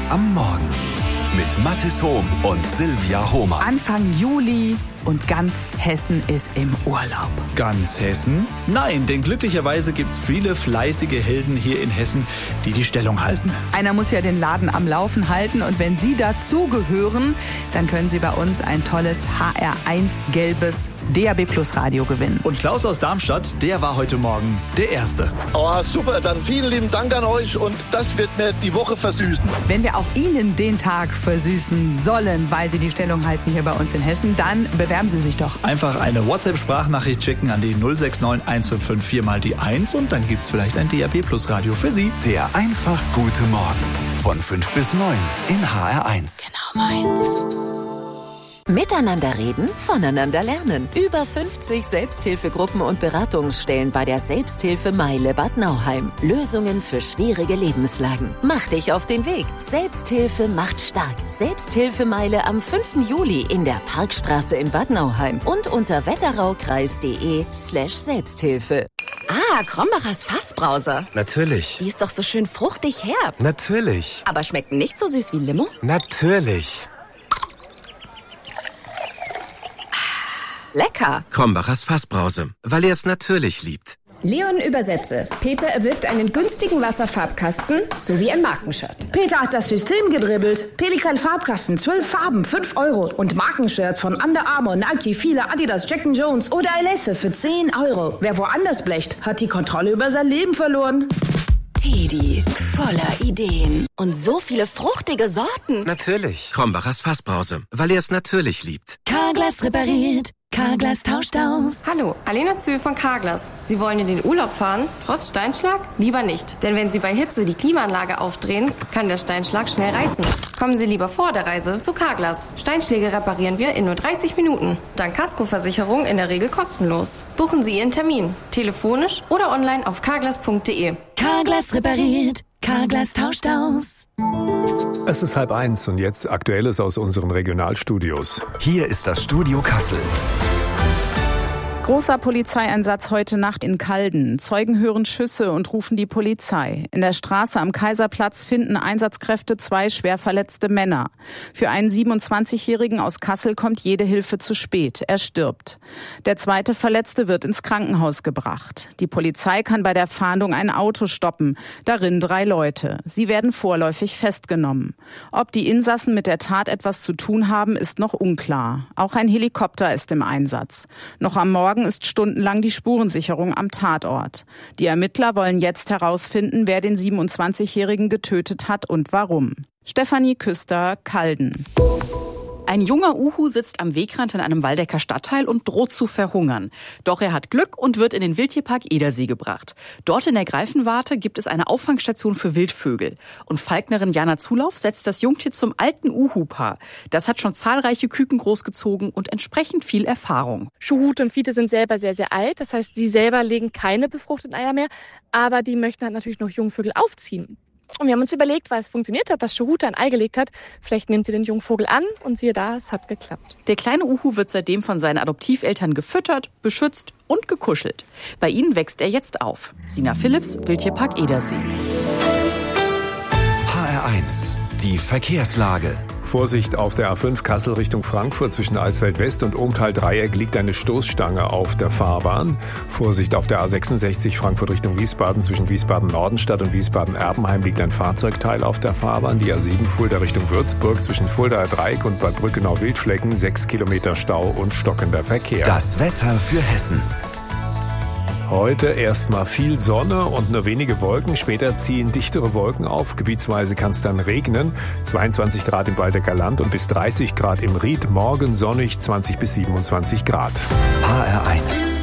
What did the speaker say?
am Morgen mit Mathis Hohm und Silvia Hohmann. Anfang Juli und ganz Hessen ist im Urlaub. Ganz Hessen? Nein, denn glücklicherweise gibt's viele fleißige Helden hier in Hessen, die die Stellung halten. Einer muss ja den Laden am Laufen halten und wenn Sie dazugehören, dann können Sie bei uns ein tolles HR1 gelbes DAB+ Radio gewinnen. Und Klaus aus Darmstadt, der war heute Morgen der Erste. Oh, super, dann vielen lieben Dank an euch und das wird mir die Woche versüßen. Wenn wir auch Ihnen den Tag versüßen sollen, weil Sie die Stellung halten hier bei uns in Hessen, dann bewerben Sie sich doch. Einfach eine WhatsApp-Sprachnachricht schicken an die 069 155 4 mal die 1 und dann gibt's vielleicht ein DAB+ Radio für Sie. Der einfach gute Morgen von 5 bis 9 in HR1. Genau meins. Miteinander reden, voneinander lernen. Über 50 Selbsthilfegruppen und Beratungsstellen bei der Selbsthilfe Meile Bad Nauheim. Lösungen für schwierige Lebenslagen. Mach dich auf den Weg. Selbsthilfe macht stark. Selbsthilfemeile am 5. Juli in der Parkstraße in Bad Nauheim und unter wetteraukreis.de/Selbsthilfe. Ah, Krombachers Fassbrause. Natürlich. Die ist doch so schön fruchtig herb. Natürlich. Aber schmeckt nicht so süß wie Limo? Natürlich. Lecker. Krombachers Fassbrause, weil er es natürlich liebt. Leon übersetze. Peter erwirbt einen günstigen Wasserfarbkasten sowie ein Markenshirt. Peter hat das System gedribbelt. Pelikan Farbkasten, 12 Farben, 5 €. Und Markenshirts von Under Armour, Nike, Fila, Adidas, Jack & Jones oder Alesse für 10 €. Wer woanders blecht, hat die Kontrolle über sein Leben verloren. Tidi, voller Ideen. Und so viele fruchtige Sorten. Natürlich. Krombachers Fassbrause, weil er es natürlich liebt. Carglass repariert. Carglass tauscht aus. Hallo, Alena Zühl von Carglass. Sie wollen in den Urlaub fahren, trotz Steinschlag? Lieber nicht. Denn wenn Sie bei Hitze die Klimaanlage aufdrehen, kann der Steinschlag schnell reißen. Kommen Sie lieber vor der Reise zu Carglass. Steinschläge reparieren wir in nur 30 Minuten. Dank Kaskoversicherung in der Regel kostenlos. Buchen Sie Ihren Termin. Telefonisch oder online auf carglass.de. Carglass repariert. Carglass tauscht aus. Es ist 12:30 und jetzt Aktuelles aus unseren Regionalstudios. Hier ist das Studio Kassel. Großer Polizeieinsatz heute Nacht in Calden. Zeugen hören Schüsse und rufen die Polizei. In der Straße am Kaiserplatz finden Einsatzkräfte 2 schwer verletzte Männer. Für einen 27-Jährigen aus Kassel kommt jede Hilfe zu spät. Er stirbt. Der zweite Verletzte wird ins Krankenhaus gebracht. Die Polizei kann bei der Fahndung ein Auto stoppen. Darin 3 Leute. Sie werden vorläufig festgenommen. Ob die Insassen mit der Tat etwas zu tun haben, ist noch unklar. Auch ein Helikopter ist im Einsatz. Noch am Morgen ist stundenlang die Spurensicherung am Tatort. Die Ermittler wollen jetzt herausfinden, wer den 27-Jährigen getötet hat und warum. Stefanie Küster, Calden. Ein junger Uhu sitzt am Wegrand in einem Waldecker Stadtteil und droht zu verhungern. Doch er hat Glück und wird in den Wildtierpark Edersee gebracht. Dort in der Greifenwarte gibt es eine Auffangstation für Wildvögel. Und Falknerin Jana Zulauf setzt das Jungtier zum alten Uhu-Paar. Das hat schon zahlreiche Küken großgezogen und entsprechend viel Erfahrung. Schuhute und Fiete sind selber sehr, sehr alt. Das heißt, sie selber legen keine befruchteten Eier mehr. Aber die möchten halt natürlich noch Jungvögel aufziehen. Und wir haben uns überlegt, weil es funktioniert hat, dass Schuhute ein Ei gelegt hat. Vielleicht nimmt sie den Jungvogel an und siehe da, es hat geklappt. Der kleine Uhu wird seitdem von seinen Adoptiveltern gefüttert, beschützt und gekuschelt. Bei ihnen wächst er jetzt auf. Sina Phillips, Wildtierpark Edersee. HR1, die Verkehrslage. Vorsicht auf der A5 Kassel Richtung Frankfurt zwischen Alsfeld West und Ohmtal-Dreieck liegt eine Stoßstange auf der Fahrbahn. Vorsicht auf der A66 Frankfurt Richtung Wiesbaden zwischen Wiesbaden-Nordenstadt und Wiesbaden-Erbenheim liegt ein Fahrzeugteil auf der Fahrbahn. Die A7 Fulda Richtung Würzburg zwischen Fuldaer Dreieck und Bad Brückenau-Wildflecken 6 Kilometer Stau und stockender Verkehr. Das Wetter für Hessen. Heute erstmal viel Sonne und nur wenige Wolken. Später ziehen dichtere Wolken auf. Gebietsweise kann es dann regnen. 22 Grad im Waldecker Land und bis 30 Grad im Ried. Morgen sonnig 20 bis 27 Grad. HR1.